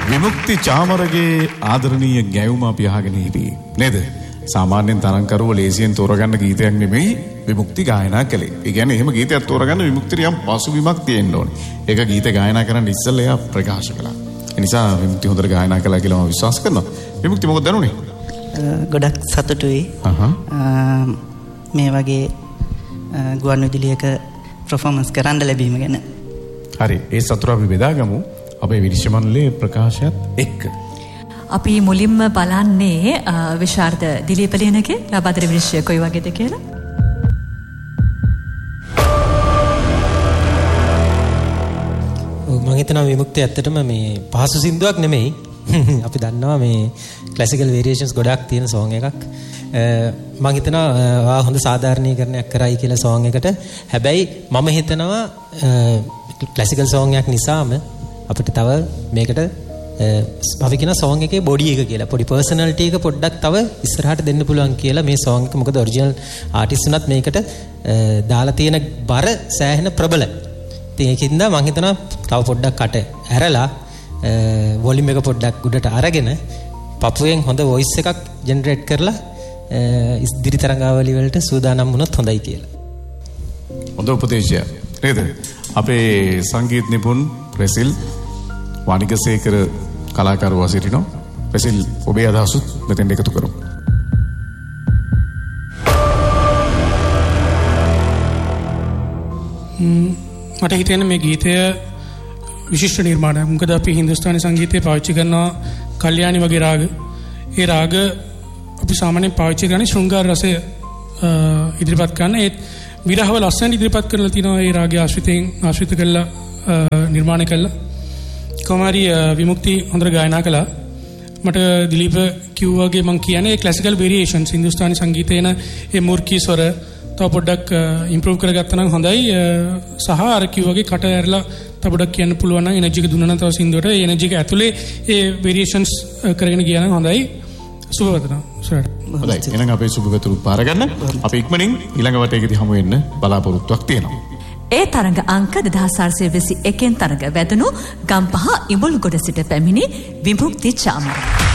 විමුක්ති චාමරගේ ආදරණීය ගැයුම අපි අහගෙන හිටියේ නේද? සාමාන්‍යයෙන් තරංකරුව ලේසියෙන් තෝරගන්න ගීතයක් නෙමෙයි විමුක්ති ගායනා කළේ. ඒ කියන්නේ එහෙම ගීතයක් තෝරගන්න විමුක්තියට යම් පසුබිමක් තියෙන්න ඕනේ. ඒක ගීත ගායනා කරන්න ඉස්සෙල්ලා එයා ප්‍රකාශ කළා. ඒ නිසා විමුක්ති හොඳට ගායනා කළා කියලා මම විශ්වාස කරනවා. විමුක්ති මොකද දැනුනේ? ගොඩක් සතුටුයි. මේ වගේ ගුවන් විදුලියක පර්ෆෝමන්ස් කරන්න ලැබීම ගැන. හරි. ඒ සතුට අපි බෙදාගමු. අපේ විනිශ්චය මණ්ඩලයේ ප්‍රකාශයත් එක්ක. අපි මුලින්ම බලන්නේ විශාරද දිලීප ලියනගේ ලබාදර විනිශ්චය කොයි වගේද කියලා. මම හිතනවා විමුක්තිය ඇත්තටම මේ පහසු සින්දුවක් නෙමෙයි. අපි දන්නවා මේ ක්ලාසිකල් වේරියේෂන්ස් ගොඩක් තියෙන සෝං එකක්. මම හිතනවා හොඳ සාධාරණීකරණයක් කරයි කියලා සෝං එකට. හැබැයි මම හිතනවා ක්ලාසිකල් සෝං එකක් නිසාම අපිට තව මේකට අපි කියන සෝං එකේ බොඩි එක කියලා පොඩි පර්සනැලිටි එක පොඩ්ඩක් තව ඉස්සරහට දෙන්න පුළුවන් කියලා මේ සෝං එක. මොකද ඔරිජිනල් ආටිස්ට් උනත් මේකට දාලා තියෙන බර සෑහෙන ප්‍රබලයි. ඉතින් ඒකින්ද මම හිතනවා තව පොඩ්ඩක් කට ඇරලා වොලියම් එක පොඩ්ඩක් උඩට අරගෙන පපුවෙන් හොඳ වොයිස් එකක් ජෙනරේට් කරලා ඉදිරි තරඟාවලිය වලට සූදානම් වුණොත් හොඳයි කියලා. හොඳ උපදේශයක් නේද? අපේ සංගීත නිපුන් ප්‍රසිල් වානිකසේකර කලාකරුවා සිටිනවා. ප්‍රසිල් ඔබේ අදහසුත් මෙතෙන් එකතු කරමු. මට හිතෙන්නේ මේ ගීතය විශිෂ්ට නිර්මාණයක්. මොකද අපි හින්දුස්තානි සංගීතයේ පාවිච්චි කරනවා කල්යාණි වගේ රාග. ඒ රාග අපි සාමාන්‍යයෙන් පාවිච්චි කරන්නේ ශෘංගාර රසය ඉදිරිපත් කරන. ඒත් විරහව ලස්සන ඉදිරිපත් කරලා තිනවා ඒ රාගය ආශ්‍රිත කරලා නිර්මාණය කළා. කොමාරි විමුක්ති හොඳට ගායනා කළා. මට දිලීප කිව්වාගේ මම කියන්නේ ක්ලාසිකල් වේරියේෂන්ස් හින්දුස්තානි සංගීතේන ඒ මුර්කී ස්වර තව පොඩ්ඩක් ඉම්ප්‍රූව් කරගත්තා නම් හොඳයි. සහ අර කිව්වාගේ කට ඇරලා තව පොඩ්ඩක් කියන්න පුළුවන් නම් එනර්ජි එක දුන්නා නම් තව සින්දුවට ඒ එනර්ජි එක ඇතුලේ ඒ වේරියේෂන්ස් කරගෙන ගියා නම් හොඳයි. සුබවදනා සර්. හොඳයි. එහෙනම් අපේ සුබවතුරු පාර ගන්න. අපි ඉක්මනින් ඊළඟ වටේකදී හමු වෙන්න බලාපොරොත්තුවක් තියෙනවා. ඒ තරඟ අංක 2421 තරඟ වැදුණු ගම්පහ ඉඹුල්ගොඩ සිට පැමිණි විමුක්ති චාමර.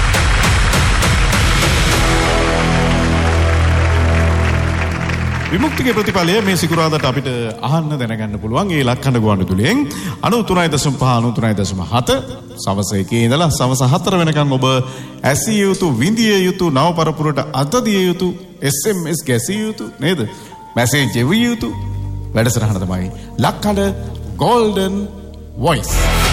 විමුක්තිගේ ප්‍රතිඵලය මේ සිකුරාදාට අපිට අහන්න දැනගන්න පුළුවන්. ඒ ලක්හඬ ගුවන්විදුලියෙන් 93.5 93.7 සවස 1 ඉඳලා සවස 4 වෙනකන් ඔබ ඇසිය යුතු විඳිය යුතු නව පරපුරට අත දිය යුතු SMS ගැසිය යුතු නේද? මැසේජ් එවිය යුතු වැඩසටහන තමයි ලක්හඬ Golden Voice.